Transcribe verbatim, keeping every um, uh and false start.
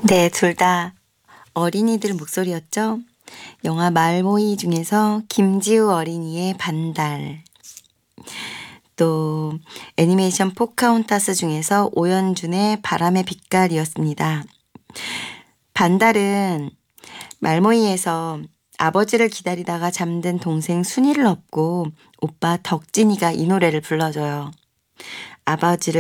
네, 둘 다 어린이들 목소리였죠. 영화 말모이 중에서 김지우 어린이의 반달, 또 애니메이션 포카혼타스 중에서 오연준의 바람의 빛깔이었습니다. 반달은 말모이에서 아버지를 기다리다가 잠든 동생 순이를 업고 오빠 덕진이가 이 노래를 불러줘요. 아버지를